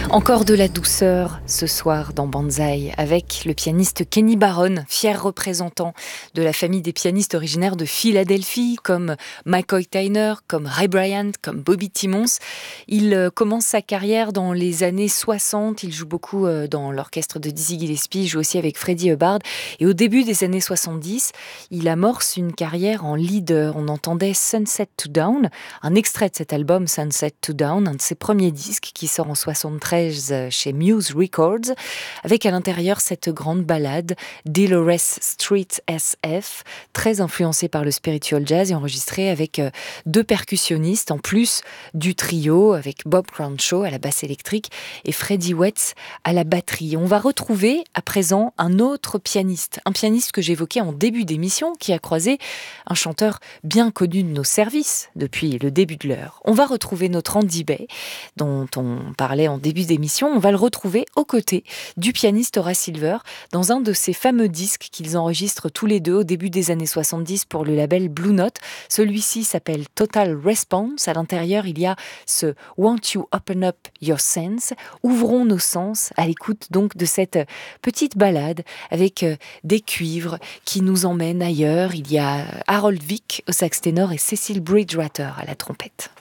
Encore de la douceur ce soir dans Banzai avec le pianiste Kenny Barron, fier représentant de la famille des pianistes originaires de Philadelphie comme McCoy Tyner, comme Ray Bryant, comme Bobby Timmons. Il commence sa carrière dans les années 60, il joue beaucoup dans l'orchestre de Dizzy Gillespie, il joue aussi avec Freddie Hubbard et au début des années 70, il amorce une carrière en leader. On entendait Sunset to Dawn, un extrait de cet album Sunset to Dawn, un de ses premiers disques qui sort en 73 chez Muse Records, avec à l'intérieur cette grande ballade Dolores Street SF, très influencée par le spiritual jazz et enregistrée avec deux percussionnistes en plus du trio avec Bob Crenshaw à la basse électrique et Freddie Wetz à la batterie. On va retrouver à présent un autre pianiste, un pianiste que j'évoquais en début d'émission qui a croisé un chanteur bien connu de nos services depuis le début de l'heure. On va retrouver notre Andy Bey dont on parlait en début d'émission, on va le retrouver aux côtés du pianiste Horace Silver dans un de ces fameux disques qu'ils enregistrent tous les deux au début des années 70 pour le label Blue Note. Celui-ci s'appelle Total Response. À l'intérieur, il y a ce Won't You Open Up Your Sense? Ouvrons nos sens à l'écoute donc de cette petite ballade avec des cuivres qui nous emmènent ailleurs. Il y a Harold Vick au sax ténor et Cecil Bridgewater à la trompette.